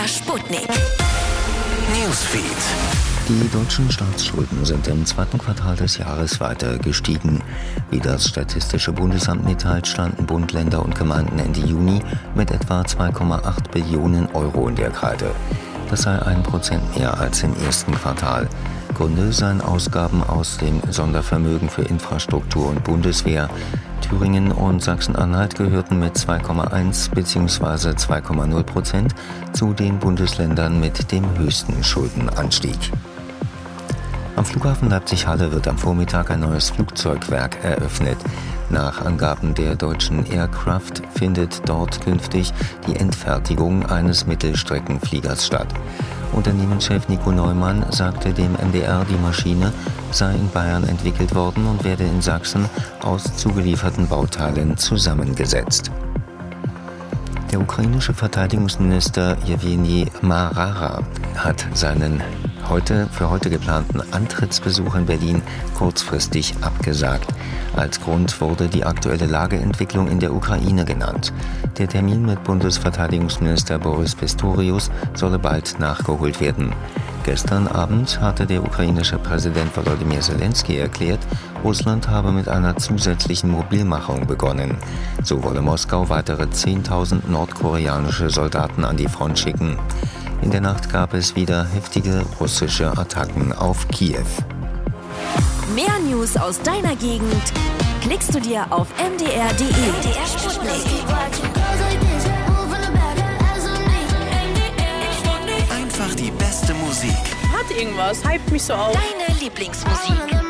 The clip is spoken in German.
Sputnik. Newsfeed. Die deutschen Staatsschulden sind im zweiten Quartal des Jahres weiter gestiegen. Wie das Statistische Bundesamt mitteilt, standen Bund, Länder und Gemeinden Ende Juni mit etwa 2,8 Billionen Euro in der Kreide. Das sei 1% mehr als im ersten Quartal. Gründe seien Ausgaben aus dem Sondervermögen für Infrastruktur und Bundeswehr. Thüringen und Sachsen-Anhalt gehörten mit 2,1 bzw. 2,0% zu den Bundesländern mit dem höchsten Schuldenanstieg. Am Flughafen Leipzig-Halle wird am Vormittag ein neues Flugzeugwerk eröffnet. Nach Angaben der deutschen Aircraft findet dort künftig die Endfertigung eines Mittelstreckenfliegers statt. Unternehmenschef Nico Neumann sagte dem NDR, die Maschine sei in Bayern entwickelt worden und werde in Sachsen aus zugelieferten Bauteilen zusammengesetzt. Der ukrainische Verteidigungsminister Jewgeni Marara hat seinen für heute geplanten Antrittsbesuch in Berlin kurzfristig abgesagt. Als Grund wurde die aktuelle Lageentwicklung in der Ukraine genannt. Der Termin mit Bundesverteidigungsminister Boris Pistorius solle bald nachgeholt werden. Gestern Abend hatte der ukrainische Präsident Volodymyr Zelensky erklärt, Russland habe mit einer zusätzlichen Mobilmachung begonnen. So wolle Moskau weitere 10.000 nordkoreanische Soldaten an die Front schicken. In der Nacht gab es wieder heftige russische Attacken auf Kiew. Mehr News aus deiner Gegend klickst du dir auf mdr.de. MDR Sputnik. Einfach die beste Musik. Hat irgendwas, hypt mich so auf. Deine Lieblingsmusik.